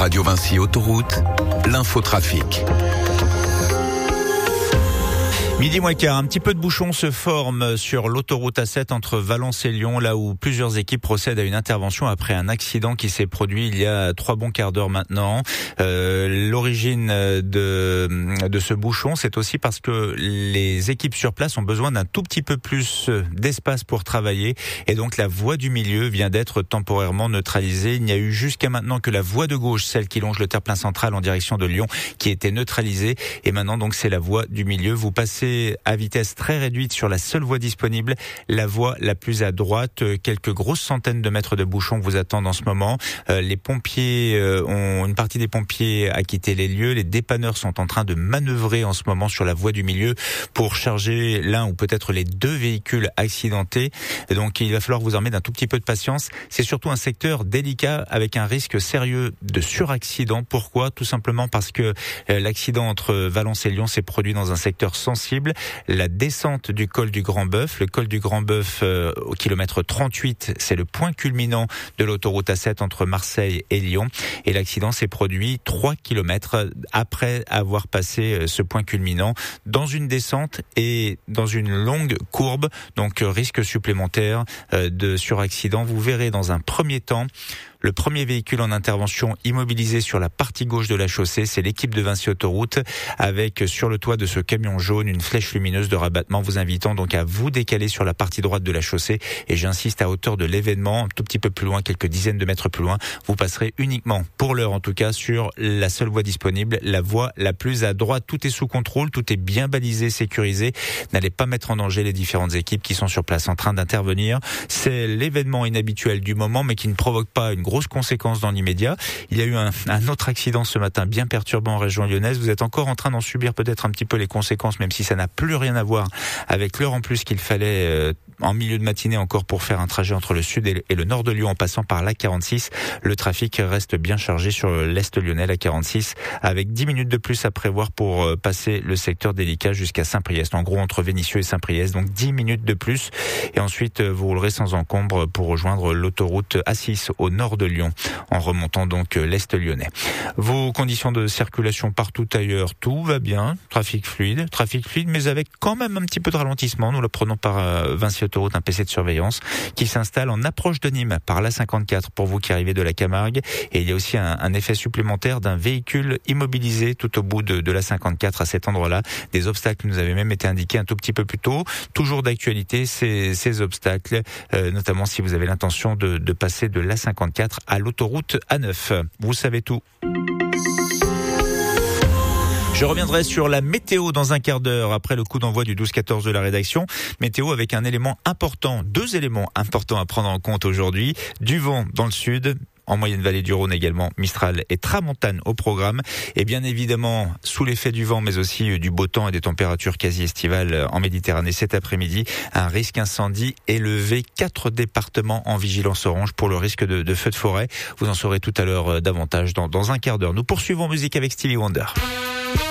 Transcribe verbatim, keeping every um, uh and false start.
Radio Vinci Autoroute, l'infotrafic. Midi moins quart, un petit peu de bouchon se forme sur l'autoroute A sept entre Valence et Lyon, là où plusieurs équipes procèdent à une intervention après un accident qui s'est produit il y a trois bons quarts d'heure maintenant. Euh, l'origine de, de ce bouchon, c'est aussi parce que les équipes sur place ont besoin d'un tout petit peu plus d'espace pour travailler et donc la voie du milieu vient d'être temporairement neutralisée. Il n'y a eu jusqu'à maintenant que la voie de gauche, celle qui longe le terre-plein central en direction de Lyon, qui était neutralisée et maintenant donc c'est la voie du milieu. Vous passez à vitesse très réduite sur la seule voie disponible, la voie la plus à droite. Quelques grosses centaines de mètres de bouchons vous attendent en ce moment. Euh, les pompiers euh, ont une partie des pompiers a quitté les lieux. Les dépanneurs sont en train de manœuvrer en ce moment sur la voie du milieu pour charger l'un ou peut-être les deux véhicules accidentés. Et donc il va falloir vous armer d'un tout petit peu de patience. C'est surtout un secteur délicat avec un risque sérieux de suraccident. Pourquoi ? Tout simplement parce que euh, l'accident entre Valence et Lyon s'est produit dans un secteur sensible. La descente du col du Grand Bœuf, le col du Grand Bœuf euh, au kilomètre trente-huit, c'est le point culminant de l'autoroute A sept entre Marseille et Lyon. Et l'accident s'est produit trois kilomètres après avoir passé ce point culminant dans une descente et dans une longue courbe. Donc risque supplémentaire euh, de suraccident. Vous verrez dans un premier temps le premier véhicule en intervention immobilisé sur la partie gauche de la chaussée, c'est l'équipe de Vinci Autoroute avec sur le toit de ce camion jaune une flèche lumineuse de rabattement, vous invitant donc à vous décaler sur la partie droite de la chaussée. Et j'insiste, à hauteur de l'événement, un tout petit peu plus loin, quelques dizaines de mètres plus loin, vous passerez uniquement, pour l'heure en tout cas, sur la seule voie disponible, la voie la plus à droite. Tout est sous contrôle, tout est bien balisé, sécurisé. N'allez pas mettre en danger les différentes équipes qui sont sur place en train d'intervenir. C'est l'événement inhabituel du moment, mais qui ne provoque pas une grosse conséquences dans l'immédiat. Il y a eu un, un autre accident ce matin bien perturbant en région lyonnaise. Vous êtes encore en train d'en subir peut-être un petit peu les conséquences, même si ça n'a plus rien à voir avec l'heure en plus qu'il fallait euh, en milieu de matinée encore pour faire un trajet entre le sud et le nord de Lyon en passant par l'A quarante-six. Le trafic reste bien chargé sur l'est lyonnais, l'A quarante-six, avec dix minutes de plus à prévoir pour euh, passer le secteur délicat jusqu'à Saint-Priest. En gros, entre Vénissieux et Saint-Priest, donc dix minutes de plus. Et ensuite, euh, vous roulerez sans encombre pour rejoindre l'autoroute A six au nord de Lyon, en remontant donc l'Est lyonnais. Vos conditions de circulation partout ailleurs, tout va bien, trafic fluide, trafic fluide, mais avec quand même un petit peu de ralentissement. Nous le prenons par euh, Vinci Autoroute, un P C de surveillance qui s'installe en approche de Nîmes par l'A cinquante-quatre pour vous qui arrivez de la Camargue. Et il y a aussi un, un effet supplémentaire d'un véhicule immobilisé tout au bout de, de l'A cinquante-quatre à cet endroit-là. Des obstacles nous avaient même été indiqués un tout petit peu plus tôt. Toujours d'actualité ces, ces obstacles, euh, notamment si vous avez l'intention de, de passer de l'A cinquante-quatre à l'autoroute A neuf. Vous savez tout. Je reviendrai sur la météo dans un quart d'heure après le coup d'envoi du douze quatorze de la rédaction. Météo avec un élément important, deux éléments importants à prendre en compte aujourd'hui. Du vent dans le sud, en moyenne vallée du Rhône également, Mistral et Tramontane au programme. Et bien évidemment, sous l'effet du vent, mais aussi du beau temps et des températures quasi estivales en Méditerranée cet après-midi, un risque incendie élevé. Quatre départements en vigilance orange pour le risque de, de feu de forêt. Vous en saurez tout à l'heure davantage dans, dans un quart d'heure. Nous poursuivons musique avec Stevie Wonder.